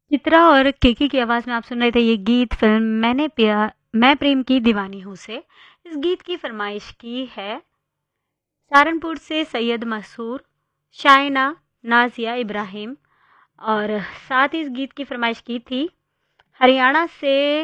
चित्रा और केकी की आवाज़ में आप सुन रहे थे ये गीत फ़िल्म मैं प्रेम की दीवानी हूँ से। इस गीत की फ़रमाइश की है सहारनपुर से सैयद मसूर, शाइना, नाज़िया इब्राहिम और साथ ही इस गीत की फ़रमाइश की थी हरियाणा से